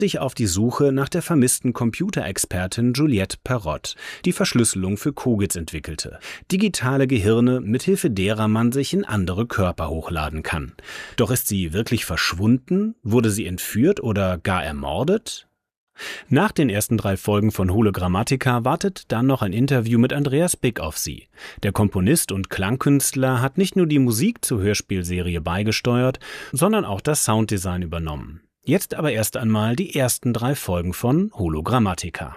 sich auf die Suche nach der vermissten Computerexpertin Juliette Perrott, die Verschlüsselung für Kogitz entwickelte. Digitale Gehirne, mithilfe derer man sich in andere Körper hochladen kann. Doch ist sie wirklich verschwunden? Wurde sie entführt oder gar ermordet? Nach den ersten 3 Folgen von Hologrammatica wartet dann noch ein Interview mit Andreas Bick auf Sie. Der Komponist und Klangkünstler hat nicht nur die Musik zur Hörspielserie beigesteuert, sondern auch das Sounddesign übernommen. Jetzt aber erst einmal die ersten 3 Folgen von Hologrammatica.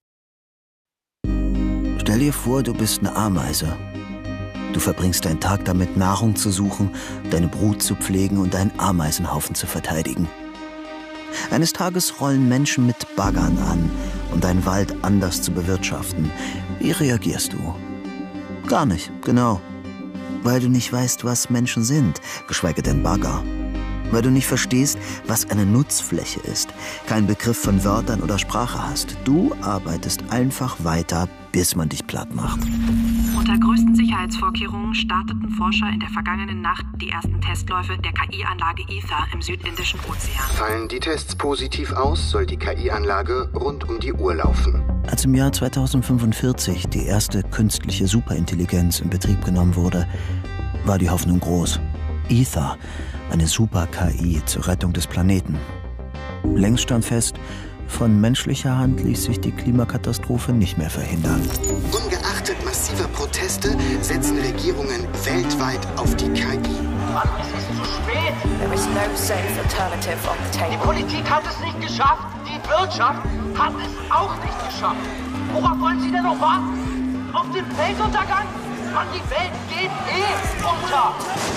Stell dir vor, du bist eine Ameise. Du verbringst deinen Tag damit, Nahrung zu suchen, deine Brut zu pflegen und deinen Ameisenhaufen zu verteidigen. Eines Tages rollen Menschen mit Baggern an, um deinen Wald anders zu bewirtschaften. Wie reagierst du? Gar nicht, genau. Weil du nicht weißt, was Menschen sind, geschweige denn Bagger. Weil du nicht verstehst, was eine Nutzfläche ist, keinen Begriff von Wörtern oder Sprache hast. Du arbeitest einfach weiter, bis man dich platt macht. Unter größten Sicherheitsvorkehrungen starteten Forscher in der vergangenen Nacht die ersten Testläufe der KI-Anlage Ether im südindischen Ozean. Fallen die Tests positiv aus, soll die KI-Anlage rund um die Uhr laufen. Als im Jahr 2045 die erste künstliche Superintelligenz in Betrieb genommen wurde, war die Hoffnung groß. Ether, eine Super-KI zur Rettung des Planeten. Längst stand fest, von menschlicher Hand ließ sich die Klimakatastrophe nicht mehr verhindern. Ungeachtet massiver Proteste setzen Regierungen weltweit auf die KI. Mann, es ist zu spät. There is no safe alternative on the table. Die Politik hat es nicht geschafft. Die Wirtschaft hat es auch nicht geschafft. Worauf wollen Sie denn noch warten? Auf den Weltuntergang? Mann, die Welt geht unter.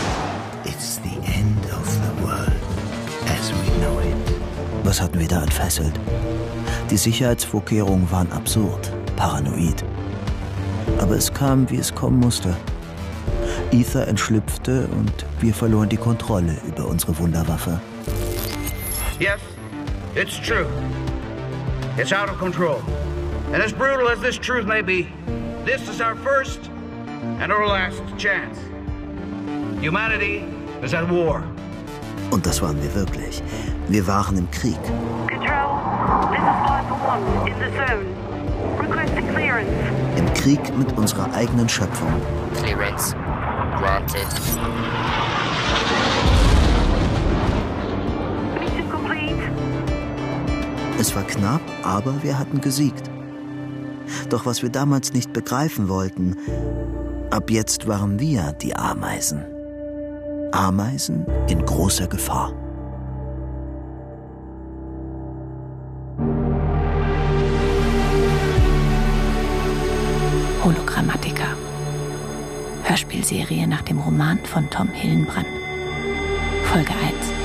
It's the end of the world as we know it. Was hatten wir da entfesselt? Die Sicherheitsvorkehrungen waren absurd, paranoid. Aber es kam, wie es kommen musste. Ether entschlüpfte und wir verloren die Kontrolle über unsere Wunderwaffe. Yes, it's true. It's out of control. And as brutal as this truth may be, this is our first and our last chance. Humanity is at war. Und das waren wir wirklich. Wir waren im Krieg. Control, this is Piper 1 in the zone. Requesting clearance. Im Krieg mit unserer eigenen Schöpfung. Clearance granted. Mission complete. Es war knapp, aber wir hatten gesiegt. Doch was wir damals nicht begreifen wollten, ab jetzt waren wir die Ameisen. Ameisen in großer Gefahr. Hologrammatica. Hörspielserie nach dem Roman von Tom Hillenbrand. Folge 1.